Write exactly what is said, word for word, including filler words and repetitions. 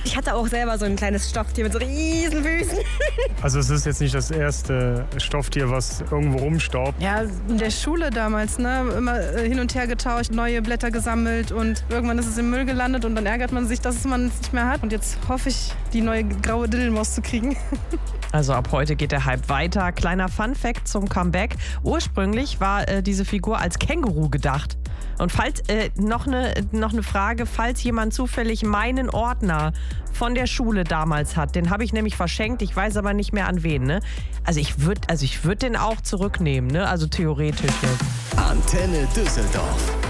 Ich hatte auch selber so ein kleines Stofftier mit so riesen Füßen. Also es ist jetzt nicht das erste Stofftier, was irgendwo rumstaubt. Ja, in der Schule damals, ne? Immer hin und her getauscht, neue Blätter gesammelt und irgendwann ist es im Müll gelandet und dann ärgert man sich, dass man es nicht mehr hat. Und jetzt hoffe ich, die neue graue Diddelmaus zu kriegen. Also ab heute geht der Hype weiter. Kleiner Funfact zum Comeback. Ursprünglich war äh, diese Figur als Känguru gedacht. Und falls äh, noch eine noch eine Frage, falls jemand zufällig meinen Ordner von der Schule damals hat, den habe ich nämlich verschenkt, ich weiß aber nicht mehr an wen. Ne? Also ich würde also ich würd den auch zurücknehmen, ne? Also theoretisch jetzt. Antenne Düsseldorf.